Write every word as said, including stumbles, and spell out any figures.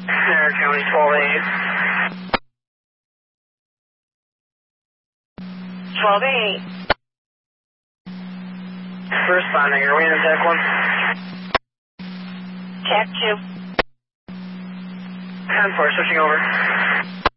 Center County twelve eight. twelve eight. Responding, are we in Tech one? Tech two. ten four, switching over.